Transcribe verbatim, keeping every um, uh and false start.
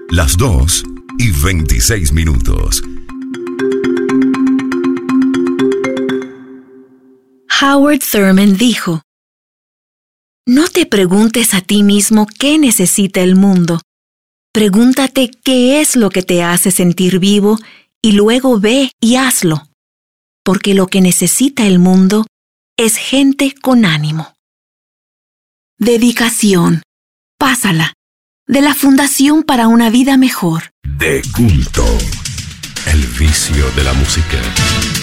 Las dos y veintiséis minutos. Howard Thurman dijo: no te preguntes a ti mismo qué necesita el mundo. Pregúntate qué es lo que te hace sentir vivo y luego ve y hazlo. Porque lo que necesita el mundo es gente con ánimo. Dedicación. Pásala. De la Fundación para una Vida Mejor. De culto. El vicio de la música.